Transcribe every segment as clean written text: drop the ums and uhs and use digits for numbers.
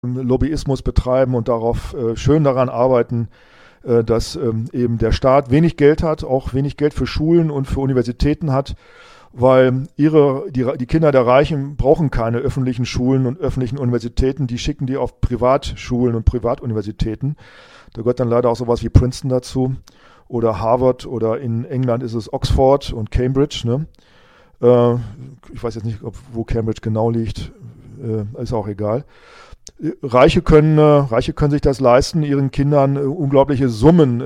Lobbyismus betreiben und darauf schön daran arbeiten, dass eben der Staat wenig Geld hat, auch wenig Geld für Schulen und für Universitäten hat, weil die Kinder der Reichen brauchen keine öffentlichen Schulen und öffentlichen Universitäten, die schicken die auf Privatschulen und Privatuniversitäten. Da gehört dann leider auch sowas wie Princeton dazu oder Harvard oder in England ist es Oxford und Cambridge. Ne? Ich weiß jetzt nicht, wo Cambridge genau liegt, ist auch egal. Reiche können sich das leisten, für ihre Kinder unglaubliche Summen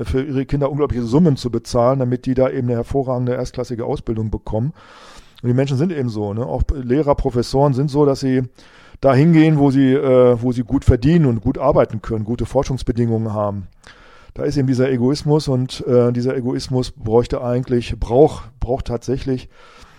zu bezahlen, damit die da eben eine hervorragende erstklassige Ausbildung bekommen. Und die Menschen sind eben so, ne? Auch Lehrer, Professoren sind so, dass sie da hingehen, wo sie gut verdienen und gut arbeiten können, gute Forschungsbedingungen haben. Da ist eben dieser Egoismus und dieser Egoismus braucht tatsächlich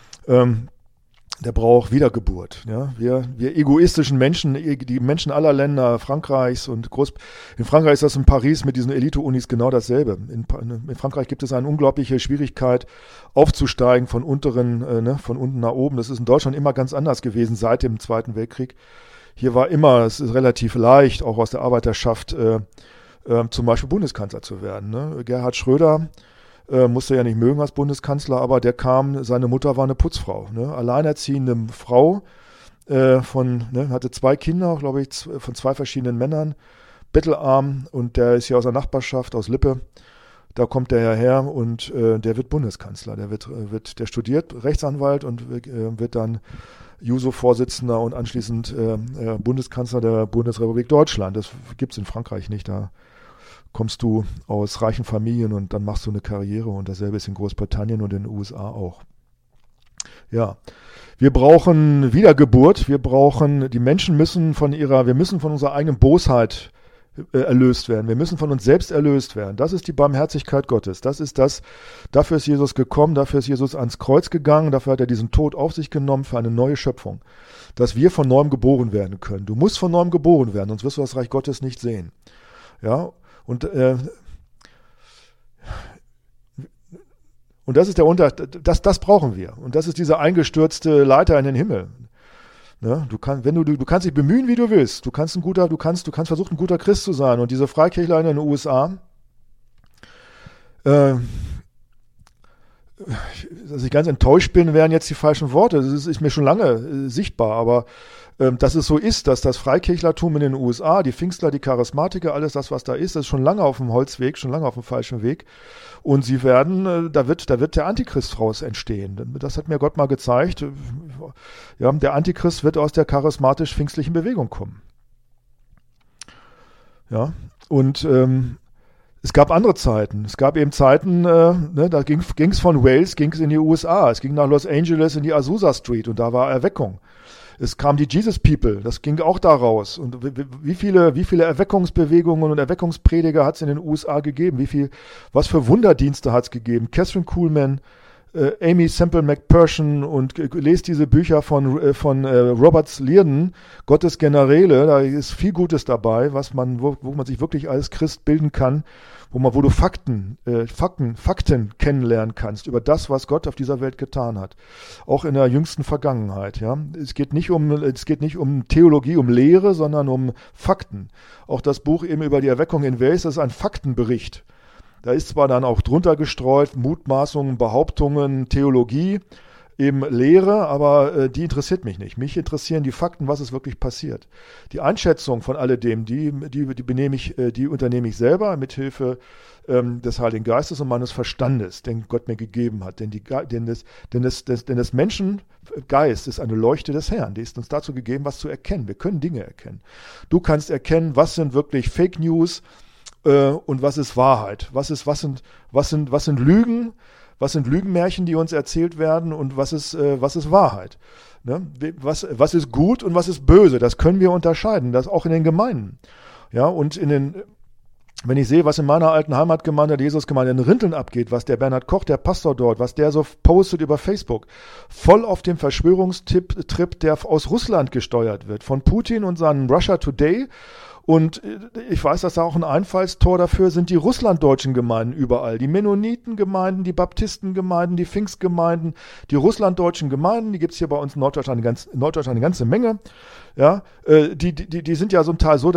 der braucht Wiedergeburt. Ja? Wir egoistischen Menschen, die Menschen aller Länder, Frankreichs und in Frankreich ist das in Paris mit diesen Elite-Unis genau dasselbe. In Frankreich gibt es eine unglaubliche Schwierigkeit, aufzusteigen von unten nach oben. Das ist in Deutschland immer ganz anders gewesen seit dem Zweiten Weltkrieg. Hier es ist relativ leicht, auch aus der Arbeiterschaft zum Beispiel Bundeskanzler zu werden. Ne? Gerhard Schröder musste ja nicht mögen als Bundeskanzler, aber seine Mutter war eine Putzfrau, ne? Alleinerziehende Frau, hatte 2 Kinder, glaube ich, von 2 verschiedenen Männern, bettelarm und der ist hier aus der Nachbarschaft, aus Lippe, da kommt der ja her und der wird Bundeskanzler, der studiert Rechtsanwalt und wird dann Juso-Vorsitzender und anschließend Bundeskanzler der Bundesrepublik Deutschland. Das gibt's in Frankreich nicht, da kommst du aus reichen Familien und dann machst du eine Karriere und dasselbe ist in Großbritannien und in den USA auch. Ja, wir brauchen Wiedergeburt, die Menschen müssen von unserer eigenen Bosheit erlöst werden. Wir müssen von uns selbst erlöst werden. Das ist die Barmherzigkeit Gottes. Dafür ist Jesus gekommen, dafür ist Jesus ans Kreuz gegangen, dafür hat er diesen Tod auf sich genommen für eine neue Schöpfung. Dass wir von neuem geboren werden können. Du musst von neuem geboren werden, sonst wirst du das Reich Gottes nicht sehen. Ja, und das ist der Unterschied, das brauchen wir. Und das ist diese eingestürzte Leiter in den Himmel. Ne? Du kannst dich bemühen, wie du willst. Du kannst versuchen, ein guter Christ zu sein. Und diese Freikirchler in den USA, dass ich ganz enttäuscht bin, wären jetzt die falschen Worte. Das ist mir schon lange sichtbar, aber dass es so ist, dass das Freikirchlertum in den USA, die Pfingstler, die Charismatiker, alles das, was da ist, das ist schon lange auf dem Holzweg, schon lange auf dem falschen Weg. Und da wird der Antichrist draus entstehen. Das hat mir Gott mal gezeigt. Ja, der Antichrist wird aus der charismatisch-pfingstlichen Bewegung kommen. Ja, und es gab andere Zeiten. Es gab eben Zeiten, da ging's von Wales, ging's in die USA. Es ging nach Los Angeles in die Azusa Street und da war Erweckung. Es kam die Jesus People, das ging auch da raus. Und wie viele Erweckungsbewegungen und Erweckungsprediger hat es in den USA gegeben? Was für Wunderdienste hat es gegeben? Catherine Kuhlman, Amy Semple McPherson und lest diese Bücher von Robert Liardon, Gottes Generäle, da ist viel Gutes dabei, wo man sich wirklich als Christ bilden kann, wo du Fakten kennenlernen kannst über das, was Gott auf dieser Welt getan hat. Auch in der jüngsten Vergangenheit, ja. Es geht nicht um Theologie, um Lehre, sondern um Fakten. Auch das Buch eben über die Erweckung in Wales, das ist ein Faktenbericht. Da ist zwar dann auch drunter gestreut Mutmaßungen, Behauptungen, Theologie, eben Lehre, aber die interessiert mich nicht. Mich interessieren die Fakten, was ist wirklich passiert. Die Einschätzung von alledem, die unternehme ich selber mit Hilfe des Heiligen Geistes und meines Verstandes, den Gott mir gegeben hat. Denn des Menschen Geist ist eine Leuchte des Herrn. Die ist uns dazu gegeben, was zu erkennen. Wir können Dinge erkennen. Du kannst erkennen, was sind wirklich Fake News und was ist Wahrheit. Was sind Lügen? Was sind Lügenmärchen, die uns erzählt werden und was ist Wahrheit? Ne? Was ist gut und was ist böse? Das können wir unterscheiden, das auch in den Gemeinden. Ja, und wenn ich sehe, was in meiner alten Heimatgemeinde, der Jesusgemeinde in Rinteln abgeht, was der Bernhard Koch, der Pastor dort, was der so postet über Facebook, voll auf dem Verschwörungstrip, der aus Russland gesteuert wird, von Putin und seinem Russia Today Und ich weiß, dass da auch ein Einfallstor dafür sind die russlanddeutschen Gemeinden überall. Die Mennonitengemeinden, die Baptistengemeinden, die Pfingstgemeinden, die russlanddeutschen Gemeinden, die gibt's hier bei uns in Norddeutschland eine ganze Menge. Ja, die sind ja zum Teil so,